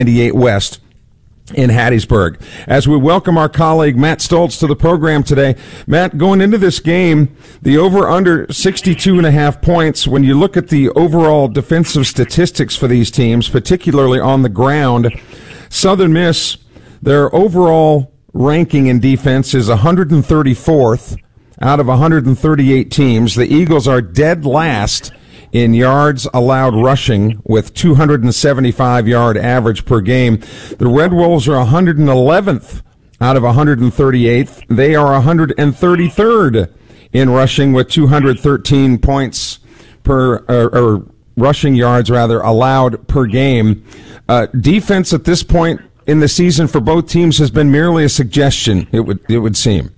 98 West in Hattiesburg. As we welcome our colleague Matt Stoltz to the program today. Matt, going into this game, the over-under 62.5 points, when you look at the overall defensive statistics for these teams, particularly on the ground, Southern Miss, their overall ranking in defense is 134th out of 138 teams. The Eagles are dead last in yards allowed rushing with 275-yard average per game. The Red Wolves are 111th out of 138th. They are 133rd in rushing with 213 points per, or rushing yards rather, allowed per game. Defense at this point in the season for both teams has been merely a suggestion, it would seem.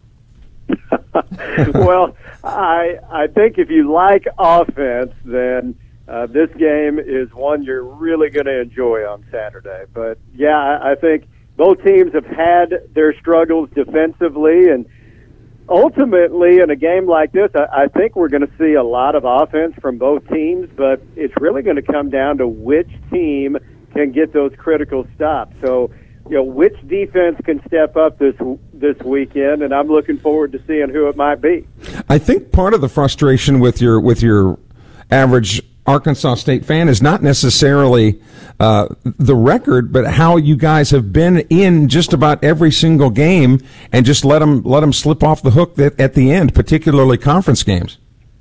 Well, I think if you like offense, then this game is one you're really going to enjoy on Saturday. But, yeah, I think both teams have had their struggles defensively, and ultimately in a game like this, I think we're going to see a lot of offense from both teams, but it's really going to come down to which team can get those critical stops. So, which defense can step up this weekend, and I'm looking forward to seeing who it might be. I think part of the frustration with your average Arkansas State fan is not necessarily the record, but how you guys have been in just about every single game and just let them slip off the hook at the end, particularly conference games.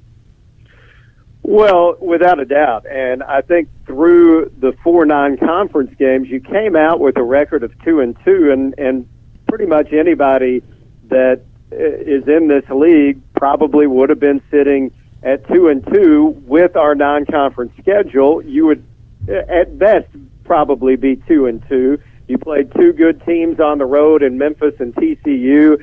Well, without a doubt, and I think through the 4 non-conference games, you came out with a record of 2-2, and pretty much anybody that is in this league probably would have been sitting at 2-2 with our non-conference schedule. You would, at best, probably be 2-2. You played 2 good teams on the road in Memphis and TCU,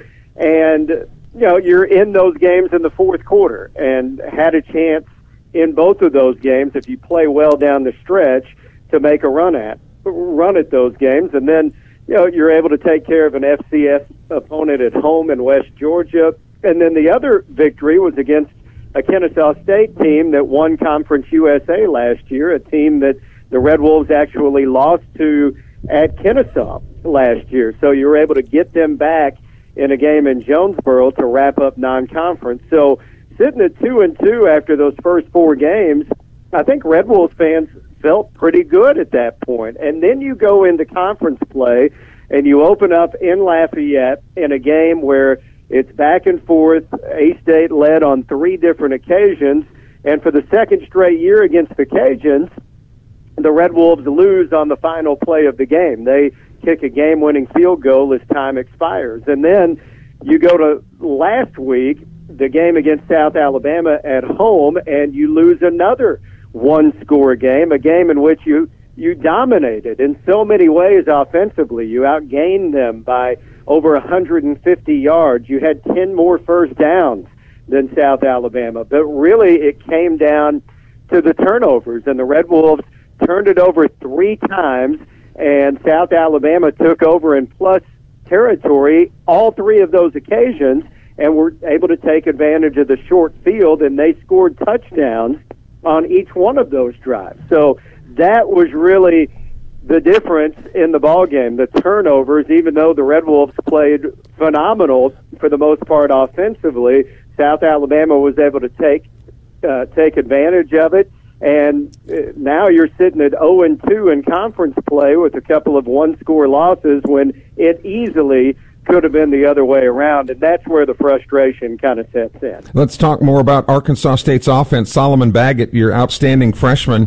and you're in those games in the fourth quarter and had a chance in both of those games, if you play well down the stretch, to make a run at those games. And then, you're able to take care of an FCS opponent at home in West Georgia. And then the other victory was against a Kennesaw State team that won Conference USA last year, a team that the Red Wolves actually lost to at Kennesaw last year. So you were able to get them back in a game in Jonesboro to wrap up non-conference. So sitting at 2-2 after those first 4 games, I think Red Wolves fans felt pretty good at that point. And then you go into conference play and you open up in Lafayette in a game where it's back and forth. A-State led on 3 different occasions. And for the second straight year against the Cajuns, the Red Wolves lose on the final play of the game. They kick a game-winning field goal as time expires. And then you go to last week, the game against South Alabama at home, and you lose another one-score game, a game in which you dominated in so many ways offensively. You outgained them by over 150 yards. You had 10 more first downs than South Alabama. But really, it came down to the turnovers, and the Red Wolves turned it over 3 times, and South Alabama took over in plus territory all 3 of those occasions, and were able to take advantage of the short field, and they scored touchdowns on each one of those drives. So that was really the difference in the ball game, the turnovers. Even though the Red Wolves played phenomenal for the most part offensively, South Alabama was able to take advantage of it. And now you're sitting at 0-2 in conference play with a couple of one-score losses when it easily could have been the other way around, and that's where the frustration kind of sets in. Let's talk more about Arkansas State's offense. Solomon Baggett, your outstanding freshman,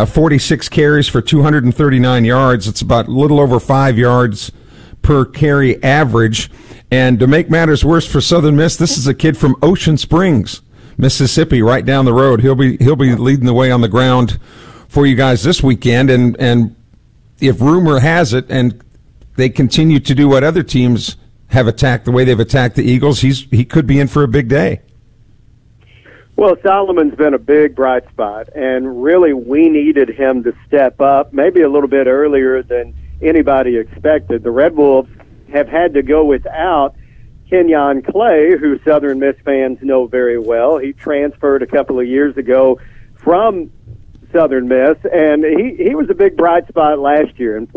46 carries for 239 yards. It's about a little over 5 yards per carry average. And to make matters worse for Southern Miss, this is a kid from Ocean Springs, Mississippi, right down the road. He'll be leading the way on the ground for you guys this weekend. And if rumor has it, and they continue to do what other teams have attacked, the way they've attacked the Eagles, he could be in for a big day. Well, Solomon's been a big bright spot, and really we needed him to step up maybe a little bit earlier than anybody expected. The Red Wolves have had to go without Kenyon Clay, who Southern Miss fans know very well. He transferred a couple of years ago from Southern Miss, and he was a big bright spot last year. And